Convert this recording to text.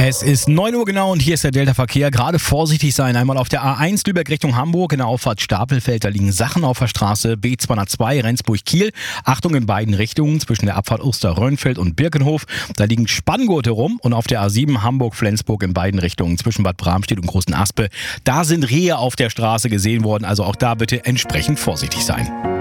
Es ist 9 Uhr genau und hier ist der Delta-Verkehr. Gerade vorsichtig sein. Einmal auf der A1 Lübeck Richtung Hamburg in der Auffahrt Stapelfeld. Da liegen Sachen auf der Straße. B202 Rendsburg-Kiel. Achtung in beiden Richtungen zwischen der Abfahrt Oster-Rönnfeld und Birkenhof. Da liegen Spanngurte rum. Und auf der A7 Hamburg-Flensburg in beiden Richtungen zwischen Bad Bramstedt und Großen Aspe. Da sind Rehe auf der Straße gesehen worden. Also auch da bitte entsprechend vorsichtig sein.